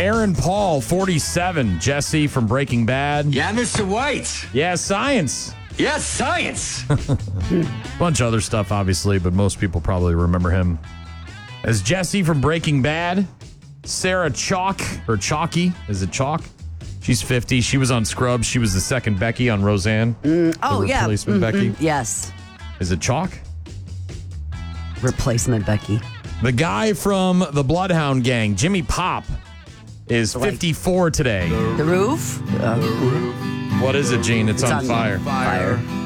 Aaron Paul, 47. Jesse from Breaking Bad. Yeah, Mr. White. Yeah, science. Yes, science. Bunch of other stuff, obviously, but most people probably remember him as Jesse from Breaking Bad. Sarah Chalky. Is it Chalk? She's 50. She was on Scrubs. She was the second Becky on Roseanne. Replacement Becky. Yes. Is it Chalk? Replacement Becky. The guy from the Bloodhound Gang, Jimmy Pop, is 54 today. The roof? What is it, Gene? It's on fire. Fire.